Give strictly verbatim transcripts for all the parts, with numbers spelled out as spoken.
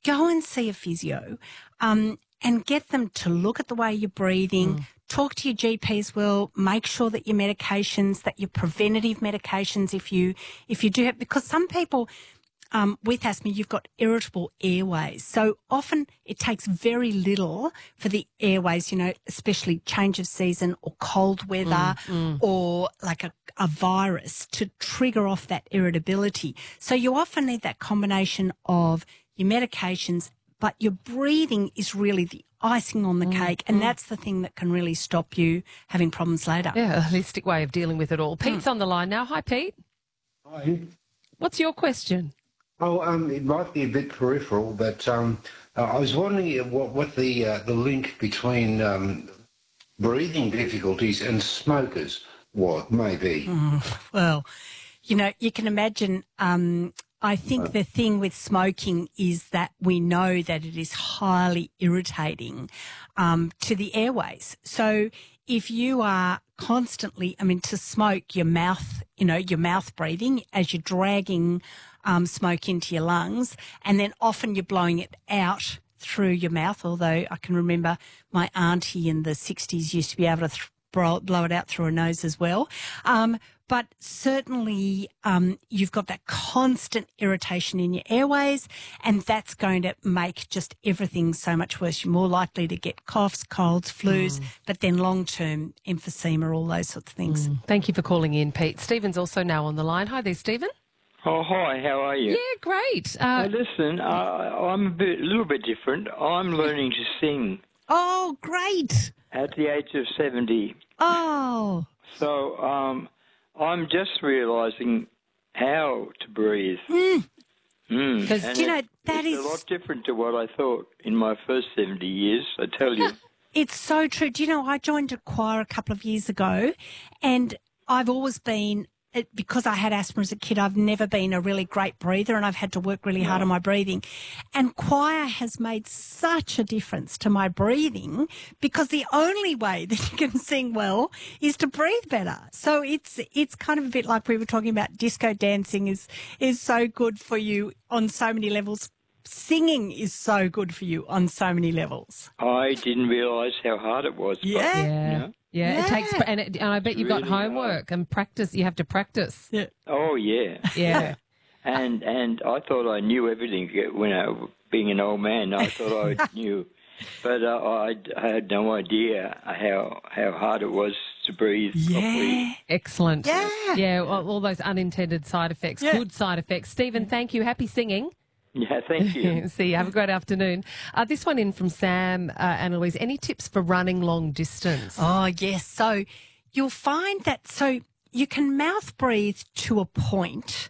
go and see a physio um, and get them to look at the way you're breathing, mm. talk to your G P as well, make sure that your medications, that your preventative medications, if you if you do have, because some people um, with asthma, you've got irritable airways. So often it takes very little for the airways, you know, especially change of season or cold weather mm, mm. or like a, a virus to trigger off that irritability. So you often need that combination of your medications, but your breathing is really the icing on the mm, cake, and mm. that's the thing that can really stop you having problems later. Yeah, a holistic way of dealing with it all. Pete's mm. on the line now. Hi, Pete. Hi. What's your question? Oh, um, it might be a bit peripheral, but um, uh, I was wondering what, what the uh, the link between um, breathing difficulties and smokers was, may be. Mm, well, you know, you can imagine. Um, I think the thing with smoking is that we know that it is highly irritating um, to the airways. So if you are constantly, I mean, to smoke, your mouth, you know, your mouth breathing as you're dragging um, smoke into your lungs, and then often you're blowing it out through your mouth, although I can remember my auntie in the sixties used to be able to th- blow, blow it out through her nose as well. Um, But certainly um, you've got that constant irritation in your airways, and that's going to make just everything so much worse. You're more likely to get coughs, colds, flus, mm. but then long-term emphysema, all those sorts of things. Mm. Thank you for calling in, Pete. Stephen's also now on the line. Hi there, Stephen. Oh, hi. How are you? Yeah, great. Uh, hey, listen, uh, I'm a, bit, a little bit different. I'm learning to sing. Oh, great. At the age of seventy. Oh. So, um... I'm just realising how to breathe. Mm. Mm. Because, and you know, it, that it's is... a lot different to what I thought in my first seventy years, I tell you. It's so true. Do you know, I joined a choir a couple of years ago, and I've always been, because I had asthma as a kid, I've never been a really great breather, and I've had to work really hard on my breathing. And choir has made such a difference to my breathing, because the only way that you can sing well is to breathe better. So it's it's kind of a bit like we were talking about. Disco dancing is is so good for you on so many levels. Singing is so good for you on so many levels. I didn't realise how hard it was. Yeah. But, yeah. You know, Yeah, yeah, it takes, and, it, and I bet it's you've really got homework hard. and practice. You have to practice. Yeah. Oh, yeah. Yeah. and and I thought I knew everything when I, being an old man, I thought I knew. But uh, I, I had no idea how how hard it was to breathe Yeah. properly. Excellent. Yeah. Yeah, all, all those unintended side effects, Yeah. good side effects. Stephen, thank you. Happy singing. Yeah, thank you. See you. Have a great afternoon. Uh, this one in from Sam uh, and Louise. Any tips for running long distance? Oh, yes. So you'll find that, so you can mouth breathe to a point,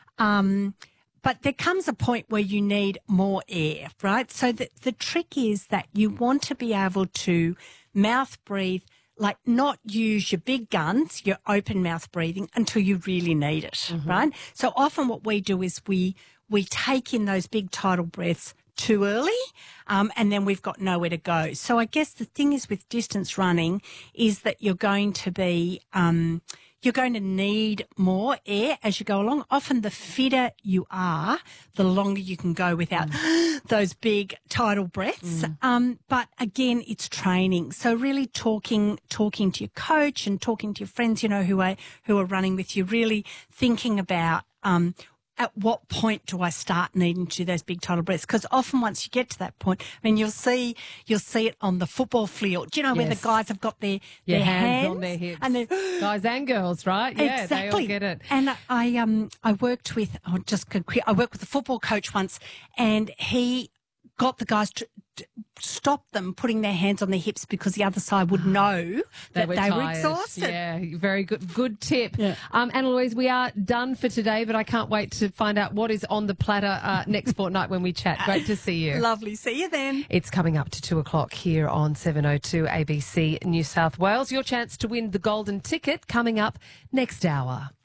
um, but there comes a point where you need more air, right? So the, the trick is that you want to be able to mouth breathe, like not use your big guns, your open mouth breathing, until you really need it, mm-hmm. right? So often what we do is we we take in those big tidal breaths too early, um, and then we've got nowhere to go. So I guess the thing is with distance running is that you're going to be, um, you're going to need more air as you go along. Often the fitter you are, the longer you can go without mm. those big tidal breaths. Mm. Um, but again, it's training. So really talking, talking to your coach and talking to your friends, you know, who are, who are running with you, really thinking about, um, at what point do I start needing to do those big tidal breaths? Because often once you get to that point, I mean, you'll see you'll see it on the football field. Do you know yes. where the guys have got their, yeah, their hands, hands on their hips? And guys and girls, right? Yeah, exactly. They all get it. And I um I worked with oh, just quick, I worked with a football coach once, and he got the guys to, to stop them putting their hands on their hips because the other side would know they that were they tired. were exhausted. Yeah, very good. Good tip. Yeah. Um, Anna Louise, we are done for today, but I can't wait to find out what is on the platter uh, next fortnight when we chat. Great to see you. Lovely. See you then. It's coming up to two o'clock here on seven oh two A B C New South Wales. Your chance to win the golden ticket coming up next hour.